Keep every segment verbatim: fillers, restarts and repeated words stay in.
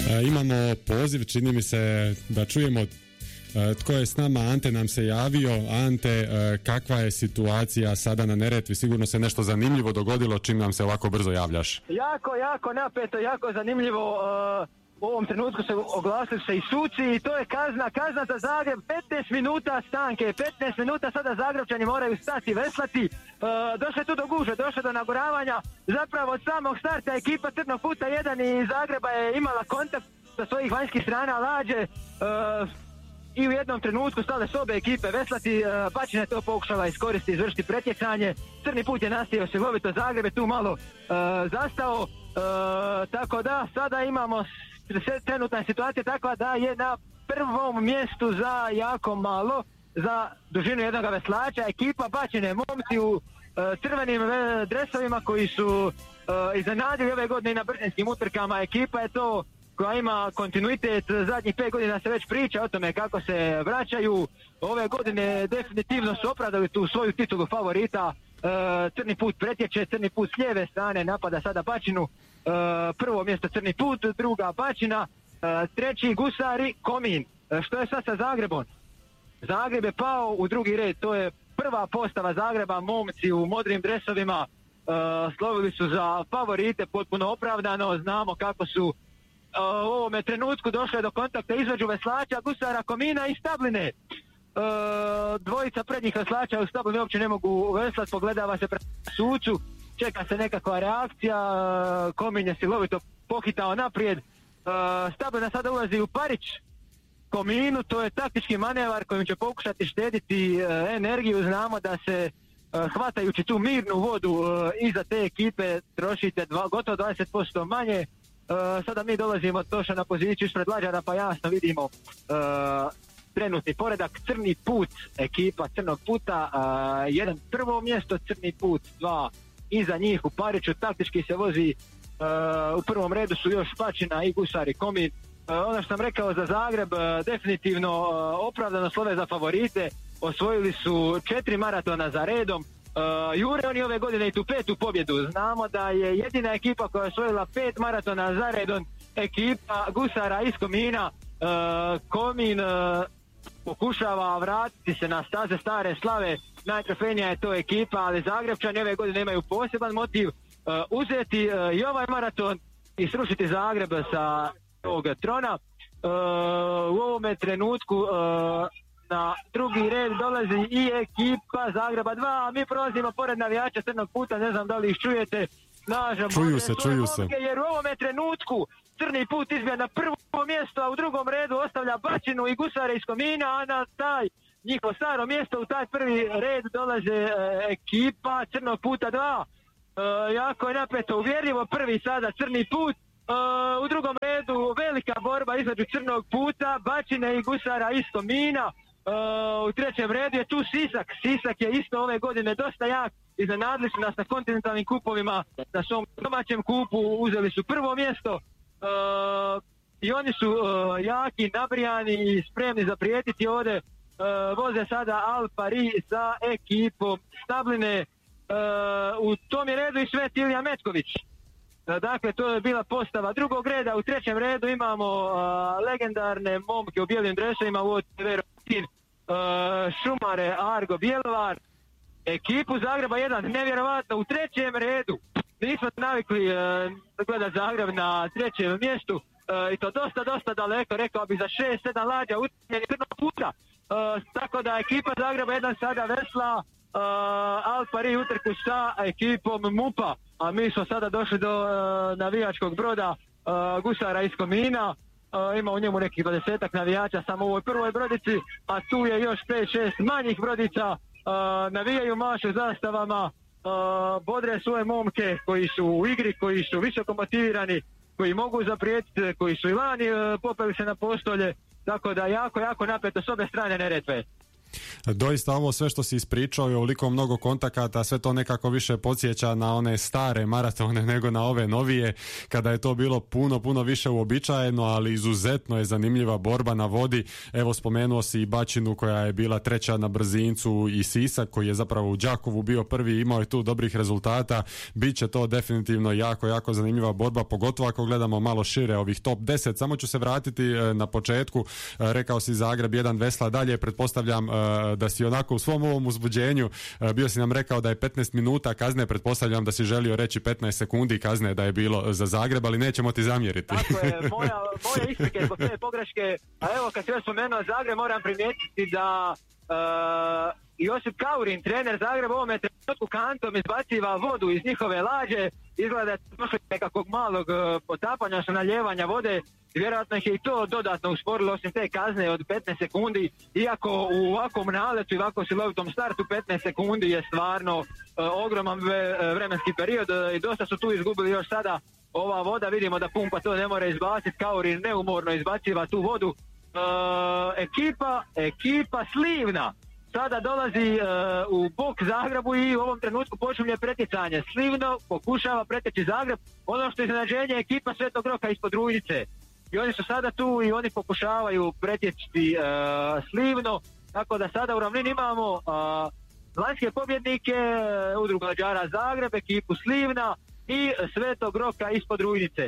Imamo poziv, čini mi se da čujemo tko je s nama. Ante nam se javio. Ante, kakva je situacija sada na Neretvi? Sigurno se nešto zanimljivo dogodilo čim nam se ovako brzo javljaš. Jako, jako napeto, jako zanimljivo. U ovom trenutku se oglasili se i suci i to je kazna, kazna za Zagreb, petnaest minuta stanke, petnaest minuta sada Zagrebčani moraju stati veslati. Došlo je tu do gužve, došlo do nagoravanja. Zapravo od samog starta ekipa Crnog puta jedan iz Zagreba je imala kontakt sa svojih vanjskih strana lađe i u jednom trenutku stale s obe ekipe veslati. Bačina je to pokušala iskoristiti, izvršiti pretjecanje. Crni put je nastavio silovito, Zagreb je tu malo zastao. Tako da sada imamo trenutna situacija takva da je na prvom mjestu za jako malo, za dužinu jednog veslača, ekipa Bačine, momci u uh, crvenim dresovima koji su uh, iznenadili ove godine i na brzinskim utrkama. Ekipa je to koja ima kontinuitet, zadnjih pet godina se već priča o tome kako se vraćaju. Ove godine definitivno su opravdali tu svoju titulu favorita. Uh, Crni put pretječe, Crni put s lijeve strane napada sada Bačinu. Uh, prvo mjesto Crni put, druga Bačina, uh, treći Gusari, Komin. Uh, što je sad sa Zagrebom? Zagreb je pao u drugi red, to je prva postava Zagreba, momci u modrim dresovima uh, slovili su za favorite, potpuno opravdano. Znamo kako su uh, u ovome trenutku došle do kontakta između veslača, Gusara, Komina i Stabline. Uh, dvojica prednjih veslača u Stabline uopće ne mogu veslat, pogledava se prema sucu, čeka se nekakva reakcija. Komin je silovito pohitao naprijed. Stablina sada ulazi u parić Kominu, to je taktički manevar kojim će pokušati štediti energiju. Znamo da se hvatajući tu mirnu vodu iza te ekipe trošite dva, gotovo dvadeset posto manje. Sada mi dolazimo točno na poziciju ispred lađara, pa jasno vidimo trenutni poredak. Crni put, ekipa Crnog puta, jedan prvo mjesto, Crni put dva iza njih u pariću. Taktički se vozi, uh, u prvom redu su još Bačina i Gusari, Komin. Uh, ono što sam rekao za Zagreb, uh, definitivno uh, opravdano slove za favorite. Osvojili su četiri maratona za redom. Uh, Jure oni ove godine i tu petu pobjedu. Znamo da je jedina ekipa koja je osvojila pet maratona za redom ekipa Gusara iz Komina. Uh, Komin uh, pokušava vratiti se na staze stare slave. Najtrofejnija je to ekipa, ali Zagrebčani ove godine imaju poseban motiv uh, uzeti uh, i ovaj maraton i srušiti Zagreb sa ovog trona. Uh, u ovome trenutku uh, na drugi red dolazi i ekipa Zagreba dva, a mi prolazimo pored navijača Crnog puta, ne znam da li ih čujete. Nažem, čuju se, čuju se. Jer u ovome trenutku Crni put izbija na prvo mjesto, a u drugom redu ostavlja Bačinu i Gusare iz Komina, a na taj njihovo staro mjesto u taj prvi red dolaze e, ekipa Crnog puta dva. E, jako je napeto, uvjerljivo prvi sada Crni put. E, u drugom redu velika borba između Crnog puta, Bačine i Gusara iz Komina. E, u trećem redu je tu Sisak. Sisak je isto ove godine dosta jak. Iznenadili su nas na kontinentalnim kupovima, na svom domaćem kupu uzeli su prvo mjesto. E, I oni su e, jaki, nabrijani i spremni za prijetiti ovdje. Uh, voze sada Al Pari sa ekipom Stabline. Uh, u tom je redu i Svet Ilija Metković. Uh, dakle, to je bila postava drugog reda. U trećem redu imamo uh, legendarne momke u bijelim dresovima, u Verotin, uh, Šumare, Argo, Bjelovar. Ekipu Zagreba jedan, nevjerovatno, u trećem redu. Nismo navikli uh, gledati Zagreb na trećem mjestu. Uh, I to dosta, dosta daleko, rekao bi za šest sedam lađa utjeni Crnog puta. Uh, tako da ekipa Zagreba jedan sada vesla uh, Al Pari utrku sa ekipom MUP-a, a mi smo sada došli do uh, navijačkog broda uh, Gusara iz Komina. Uh, ima u njemu nekih dvadesetak navijača samo u ovoj prvoj brodici, a tu je još pet šest manjih brodica. Uh, navijaju, mašu zastavama, uh, bodre svoje momke koji su u igri, koji su visoko motivirani, koji mogu zaprijetiti, koji su i lani uh, popeli se na postolje. Tako da jako, jako napeto s obe strane Neretve. Doista ovo sve što si ispričao je ovoliko mnogo kontakata, sve to nekako više podsjeća na one stare maratone nego na ove novije, kada je to bilo puno, puno više uobičajeno, ali izuzetno je zanimljiva borba na vodi. Evo, spomenuo si i Bačinu koja je bila treća na brzincu i Sisak koji je zapravo u Đakovu bio prvi, imao je tu dobrih rezultata. Biće to definitivno jako, jako zanimljiva borba, pogotovo ako gledamo malo šire ovih top deset. Samo ću se vratiti na početku, rekao si Zagreb jedan, Vesla dalje, pretpostavljam da si onako u svom ovom uzbuđenju, bio si nam rekao da je petnaest minuta kazne, pretpostavljam da si želio reći petnaest sekundi kazne da je bilo za Zagreb, ali nećemo ti zamjeriti. Tako je, moja, moje isprike zbog te pogreške, a evo kad se još spomenuo Zagreb, moram primijetiti da uh, Josip Kaurin, trener Zagreba, ovome trenutku kantom izbaciva vodu iz njihove lađe, izgleda da je došlo nekakvog malog uh, potapanja, naljevanja vode, vjerojatno ih je i to dodatno usporilo osim te kazne od petnaest sekundi, iako u ovakvom naletu i ovako silovitom startu petnaest sekundi je stvarno uh, ogroman ve, vremenski period uh, i dosta su tu izgubili još sada. Ova voda, vidimo da pumpa to ne mora izbaciti, Kaurin neumorno izbaciva tu vodu. Uh, ekipa, ekipa Slivna sada dolazi uh, u bok Zagrebu i u ovom trenutku počinje pretjecanje. Slivno pokušava preteći Zagreb, ono što je iznenađenje ekipa Svetog Roka ispod Rujnice. I oni su sada tu i oni pokušavaju pretjeći uh, Slivno, tako da sada u ravnini imamo uh, lanjske pobjednike, uh, udruga lađara Zagreb, ekipu Slivna i Svetog Roka ispod Rujnice.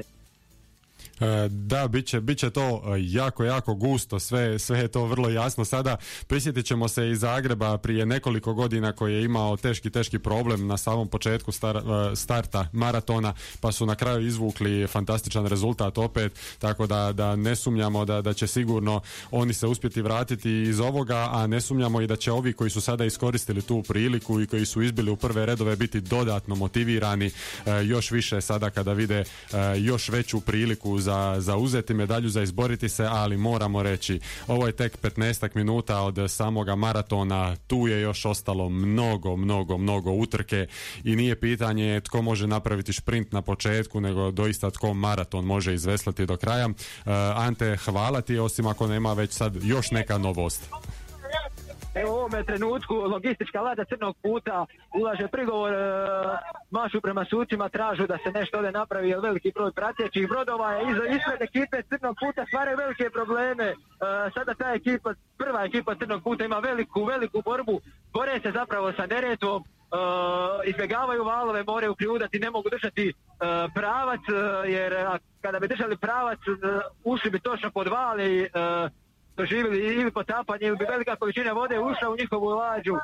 Da, bit će, bit će to jako, jako gusto, sve, sve je to vrlo jasno. Sada prisjetit ćemo se i Zagreba prije nekoliko godina koji je imao teški, teški problem na samom početku star, starta maratona, pa su na kraju izvukli fantastičan rezultat opet, tako da, da ne sumnjamo da, da će sigurno oni se uspjeti vratiti iz ovoga, a ne sumnjamo i da će ovi koji su sada iskoristili tu priliku i koji su izbili u prve redove biti dodatno motivirani još više sada kada vide još veću priliku za, za uzeti medalju, za izboriti se, ali moramo reći, ovo je tek petnaestak minuta od samoga maratona, tu je još ostalo mnogo, mnogo, mnogo utrke i nije pitanje tko može napraviti šprint na početku, nego doista tko maraton može izveslati do kraja. Uh, Ante, hvala ti, osim ako nema već sad još neka novost. Evo u ovome trenutku logistička vlada Crnog puta ulaže prigovor, e, mašu prema sucima, tražu da se nešto ovdje napravi, jer veliki broj pratećih brodova je iz, ispred ekipe Crnog puta stvaraju velike probleme. E, sada ta ekipa, prva ekipa Crnog puta ima veliku, veliku borbu, bore se zapravo sa Neretvom, e, izbjegavaju valove, moraju kriudati, ne mogu držati e, pravac, e, jer a, kada bi držali pravac, e, ušli bi točno pod vale i e, doživjeli ili potapanje ili bi velika količina vode ušla u njihovu lađu. E,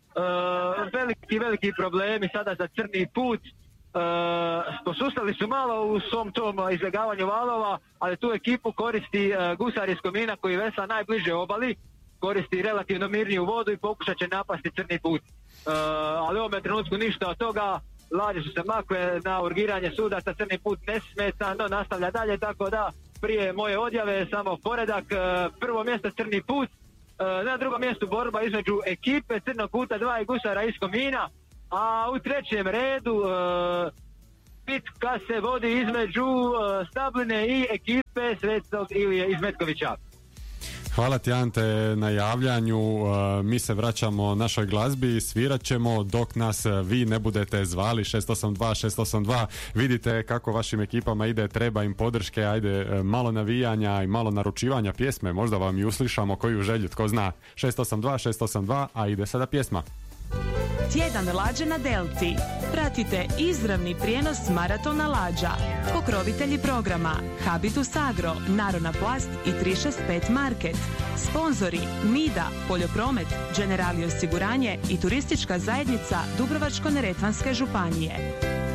veliki, veliki problemi sada za Crni put. E, posustali su malo u svom tom izbjegavanju valova, ali tu ekipu koristi e, gusar iz Komina koji vesla najbliže obali, koristi relativno mirniju vodu i pokušat će napasti Crni put. E, ali u ovom trenutku ništa od toga, lađe su se makle na urgiranje sudaca, Crni put nesmetano nastavlja dalje, tako da prije moje odjave samo poredak, prvo mjesto Crni put, na drugom mjestu borba između ekipe Crnog puta dva i gusara iz Komina, a u trećem redu bitka se vodi između Stabline i ekipe Svetog Ilije iz Metkovića. Hvala ti, Ante, na javljanju. Mi se vraćamo našoj glazbi, svirat ćemo dok nas vi ne budete zvali. Šest osam dva šest osam dva. Vidite kako vašim ekipama ide, treba im podrške, ajde malo navijanja i malo naručivanja pjesme, možda vam i uslišamo koju želju, tko zna. Šest osam dva šest osam dva, a ide sada pjesma. Tjedan lađe na Delti. Pratite izravni prijenos maratona lađa. Pokrovitelji programa Habitus Agro, Narona Plast i tri šest pet Market. Sponzori Mida, Poljopromet, Generali osiguranje i Turistička zajednica Dubrovačko-neretvanske županije.